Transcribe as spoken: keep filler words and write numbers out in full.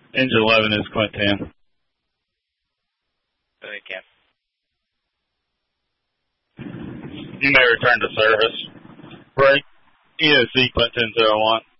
Engine eleven is Quintan. Go ahead, Cap. You may return to service. Break. E O C Quintan zero one.